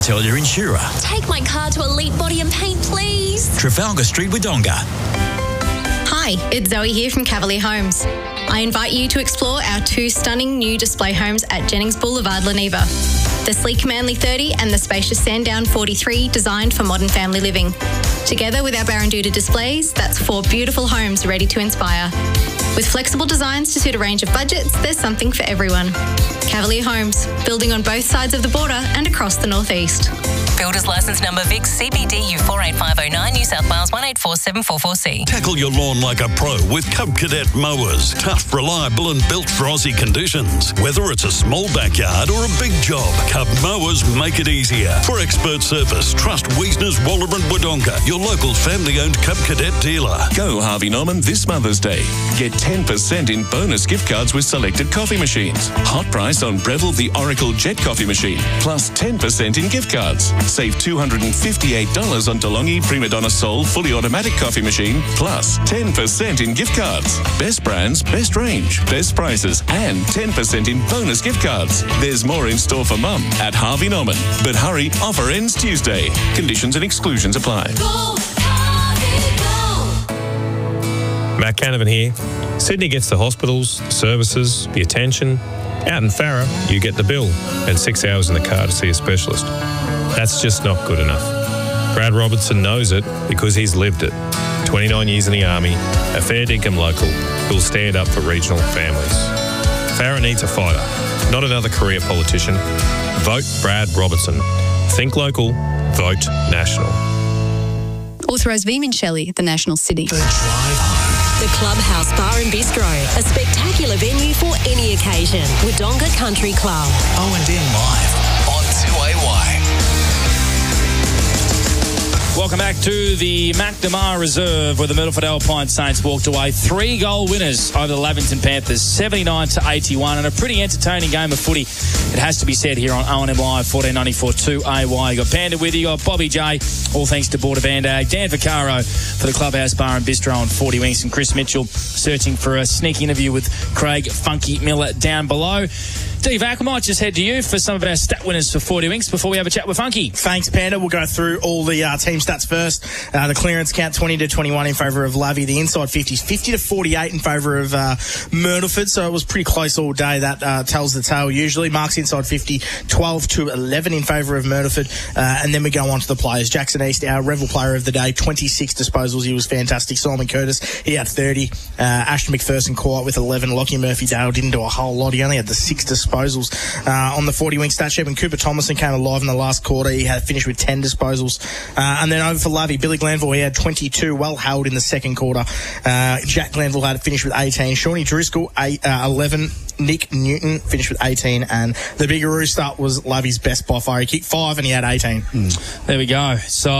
Tell your insurer. Take my car to Elite Body and Paint, please. Trafalgar Street, Wodonga. Hi, it's Zoe here from Cavalier Homes. I invite you to explore our 2 stunning new display homes at Jennings Boulevard, Leneva. The sleek Manly 30 and the spacious Sandown 43, designed for modern family living. Together with our Barranduda displays, that's 4 beautiful homes ready to inspire. With flexible designs to suit a range of budgets, there's something for everyone. Cavalier Homes, building on both sides of the border and across the northeast. Builders licence number VIC CBDU 48509, New South Wales 184744C. Tackle your lawn like a pro with Cub Cadet mowers. Tough, reliable and built for Aussie conditions. Whether it's a small backyard or a big job, Cub mowers make it easier. For expert service, trust Wiesner's, Waller and Wodonga, your local family-owned Cub Cadet dealer. Go Harvey Norman this Mother's Day. Get 10% in bonus gift cards with selected coffee machines. Hot price on Breville the Oracle Jet coffee machine, plus 10% in gift cards. Save $258 on DeLonghi Prima Donna Sol fully automatic coffee machine, plus 10% in gift cards. Best brands, best range, best prices, and 10% in bonus gift cards. There's more in store for Mum at Harvey Norman. But hurry, offer ends Tuesday. Conditions and exclusions apply. Go, Harvey, go. Matt Canavan here. Sydney gets the hospitals, the services, the attention. Out in Farrer, you get the bill and 6 hours in the car to see a specialist. That's just not good enough. Brad Robertson knows it because he's lived it. 29 years in the Army, a fair dinkum local who'll stand up for regional families. Farrer needs a fighter, not another career politician. Vote Brad Robertson. Think local, vote national. Authorised Veeman Shelley, the National City. The drive home. The Clubhouse Bar and Bistro, a spectacular venue for any occasion. Wodonga Country Club. O&M Live on 2AY. Welcome back to the McNamara Reserve, where the Myrtleford Alpine Saints walked away 3-goal winners over the Lavington Panthers, 79-81, and a pretty entertaining game of footy, it has to be said, here on O&M Live 1494 2AY. You got Panda with you, you got Bobby J, all thanks to Border Bandag, Dan Vaccaro for the Clubhouse Bar and Bistro on 40 Winks, and Chris Mitchell searching for a sneak interview with Craig Funky Miller down below. D-Vac, we might just head to you for some of our stat winners for 40 Winks before we have a chat with Funky. Thanks, Panda. We'll go through all the team stats first. The clearance count 20-21 in favour of Lavie. The inside 50s 50-48 in favour of Myrtleford. So it was pretty close all day. That tells the tale usually. Marks inside 50 12-11 in favour of Myrtleford. And then we go on to the players. Jackson East, our Revel player of the day, 26 disposals. He was fantastic. Simon Curtis, he had 30. Ashton McPherson caught with 11. Lockie Murphy-Dale didn't do a whole lot. He only had the 6 disposals on the 40-wing stat sheet. And Cooper Thomason came alive in the last quarter. He had finished with 10 disposals. And then over for Lavie, Billy Glanville, he had 22, well held in the second quarter. Jack Glanville had finished with 18. Shawnee Driscoll, 11. Nick Newton finished with 18, and the Biggaroo start was Lavie's best by far. He kicked 5 and he had 18. There we go.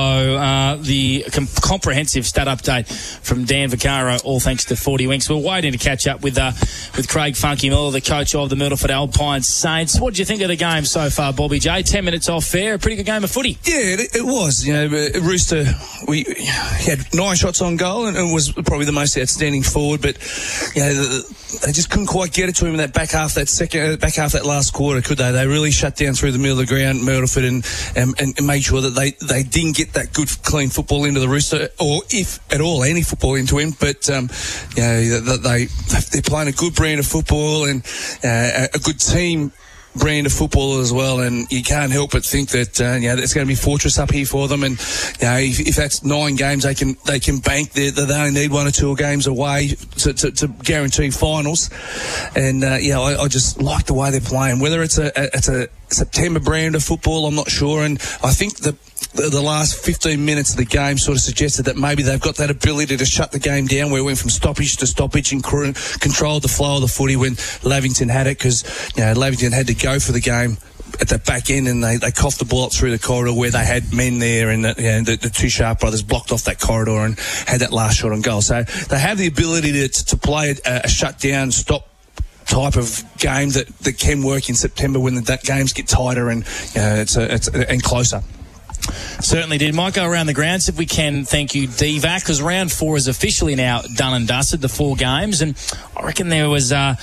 So the comprehensive stat update from Dan Vaccaro, all thanks to 40 Winks. We're waiting to catch up with Craig Funky Miller, the coach of the Myrtleford Alpine Saints. What did you think of the game so far, Bobby J? 10 minutes off fair, a pretty good game of footy. Yeah, it was. You know, Rooster, he had 9 shots on goal and it was probably the most outstanding forward, but you know, they just couldn't quite get it to him in that back half that last quarter, could they? They really shut down through the middle of the ground, Myrtleford, and made sure that they didn't get that good, clean football into the Rooster, or if at all, any football into him. But you know, they're playing a good brand of football and a good team brand of football as well, and you can't help but think that you know, it's going to be fortress up here for them. And you know, if that's 9 games, they can bank. They only need 1 or 2 games away to guarantee finals. And yeah, I just like the way they're playing. Whether it's a September brand of football, I'm not sure. And I think the last 15 minutes of the game sort of suggested that maybe they've got that ability to shut the game down, where it went from stoppage to stoppage and controlled the flow of the footy when Lavington had it, because you know, Lavington had to go for the game at the back end, and they coughed the ball up through the corridor where they had men there, and the 2 Sharp brothers blocked off that corridor and had that last shot on goal. So they have the ability to play a shut-down, stop type of game that can work in September when that games get tighter and it's closer. Certainly did. Might go around the grounds if we can. Thank you, DVAC, because round 4 is officially now done and dusted, the 4 games, and I reckon there was a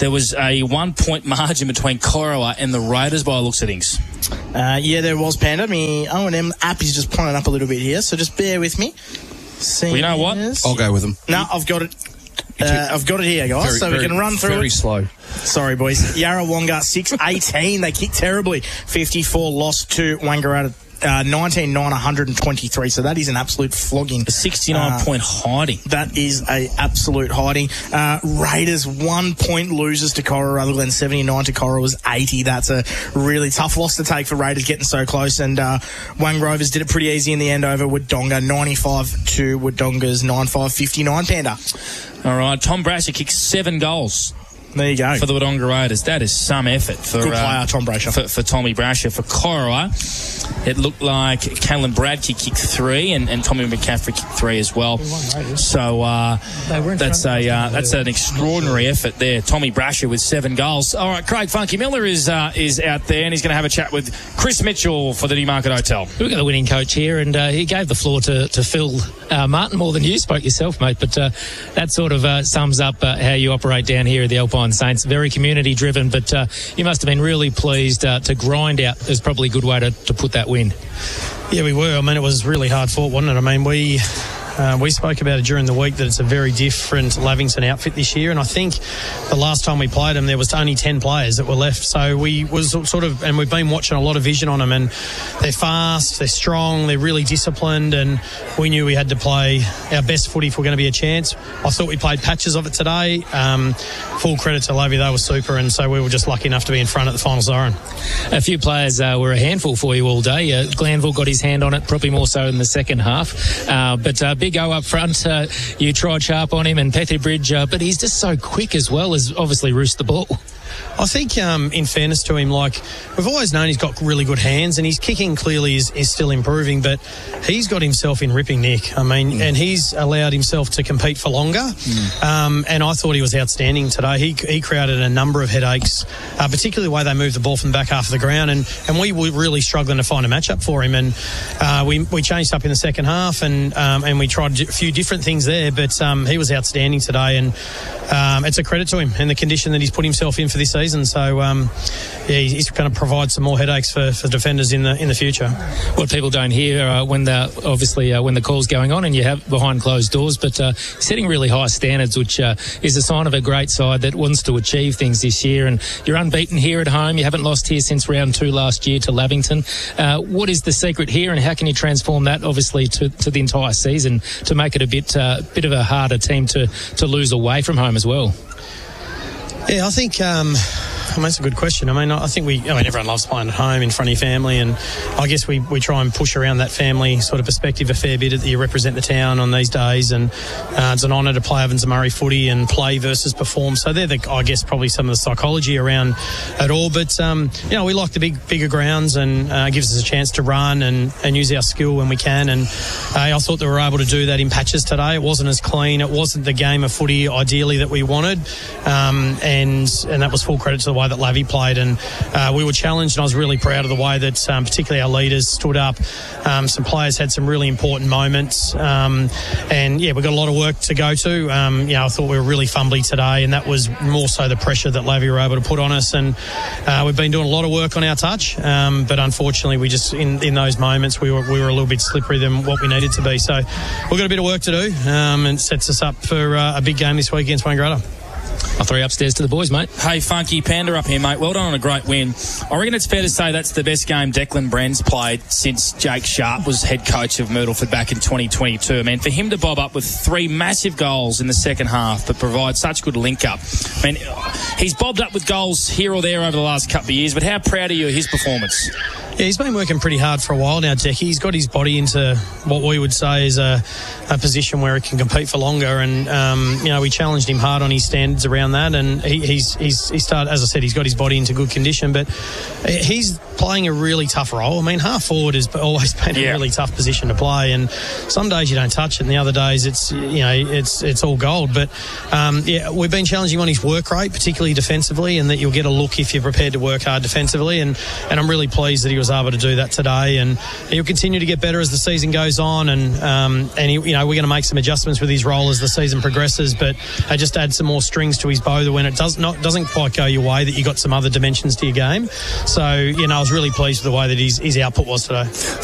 1-point margin between Corowa and the Raiders by the looks of things. Yeah, there was, Panda. My O&M app is just pulling up a little bit here, so just bear with me. Well, you know what? I'll go with them. No, I've got it. I've got it here, guys, we can run through it. Very slow. Sorry, boys. Yarrawonga 6-18. They kicked terribly. 54 lost to Wangaratta. 19-9, 123. So that is an absolute flogging. A 69-point hiding. That is a absolute hiding. Raiders 1-point losers to Cora, rather than 79 to Cora was 80. That's a really tough loss to take for Raiders getting so close. And Wang Rovers did it pretty easy in the end over Wodonga, 95 to Wodonga's 9-5-59. Panda. All right, Tom Brasher kicked 7 goals. There you go. For the Wodonga Raiders. That is some effort. For, good player, Tom Brasher. For Tommy Brasher. For Corowa, it looked like Callan Bradkey kicked 3 and Tommy McCaffrey kicked 3 as well. So that's an extraordinary effort there. Tommy Brasher with 7 goals. All right, Craig Funky Miller is out there, and he's going to have a chat with Chris Mitchell for the Newmarket Hotel. We've got the winning coach here, and he gave the floor to Phil Martin more than you spoke yourself, mate. But that sort of sums up how you operate down here at the Alpine Saints. Very community driven, but you must have been really pleased to grind out is probably a good way to put that win. Yeah, we were. I mean, it was really hard fought, wasn't it? I mean, we spoke about it during the week that it's a very different Lavington outfit this year, and I think the last time we played them there was only 10 players that were left, so we've been watching a lot of vision on them, and they're fast, they're strong, they're really disciplined, and we knew we had to play our best footy if we're going to be a chance. I thought we played patches of it today. Full credit to Lavie, they were super, and so we were just lucky enough to be in front at the final siren. A few players were a handful for you all day. Glanville got his hand on it, probably more so in the second half, but big go up front. You tried sharp on him, and Petherbridge, but he's just so quick as well as obviously roost the ball. I think, in fairness to him, like, we've always known he's got really good hands, and his kicking clearly is still improving, but he's got himself in ripping nick. I mean, and he's allowed himself to compete for longer. And I thought he was outstanding today. He created a number of headaches, particularly the way they moved the ball from the back half of the ground, and we were really struggling to find a matchup for him. And we changed up in the second half, and we tried a few different things there, but he was outstanding today, and it's a credit to him and the condition that he's put himself in for this season. So he's going to provide some more headaches for defenders in the future. What people don't hear when the call's going on and you have behind closed doors, but setting really high standards, which is a sign of a great side that wants to achieve things this year. And you're unbeaten here at home. You haven't lost here since round 2 last year to Lavington. What is the secret here, and how can you transform that obviously to the entire season to make it a bit of a harder team to lose away from home as well? Yeah, I think that's a good question. I think everyone loves playing at home in front of your family, and I guess we try and push around that family sort of perspective a fair bit that you represent the town on these days, and it's an honour to play Evans and Murray footy and play versus perform. So they're I guess probably some of the psychology around it all. But we like the bigger grounds, and gives us a chance to run and use our skill when we can. And I thought that we were able to do that in patches today. It wasn't as clean. It wasn't the game of footy ideally that we wanted, and that was full credit to the way that Lavie played, and we were challenged, and I was really proud of the way that particularly our leaders stood up. Some players had some really important moments, and we've got a lot of work to go to. I thought we were really fumbly today, and that was more so the pressure that Lavie were able to put on us, and we've been doing a lot of work on our touch, but unfortunately we just in those moments we were a little bit slippery than what we needed to be. So we've got a bit of work to do, and it sets us up for a big game this week against Wangaratta. I'll throw you upstairs to the boys, mate. Hey, Funky Panda up here, mate. Well done on a great win. I reckon it's fair to say that's the best game Declan Bren's played since Jake Sharp was head coach of Myrtleford back in 2022. I mean, for him to bob up with 3 massive goals in the second half but provide such good link-up. I mean, he's bobbed up with goals here or there over the last couple of years, but how proud are you of his performance? Yeah, he's been working pretty hard for a while now, Jackie. He's got his body into what we would say is a position where he can compete for longer, and we challenged him hard on his standards around that, and he started, as I said, he's got his body into good condition, but he's playing a really tough role. I mean, half forward has always been a really tough position to play, and some days you don't touch it, and the other days it's all gold. But we've been challenging on his work rate, particularly defensively, and that you'll get a look if you're prepared to work hard defensively, and I'm really pleased that he was was able to do that today, and he'll continue to get better as the season goes on, and he, we're going to make some adjustments with his role as the season progresses, but just add some more strings to his bow that when it doesn't quite go your way, that you got some other dimensions to your game. So, I was really pleased with the way that his output was today.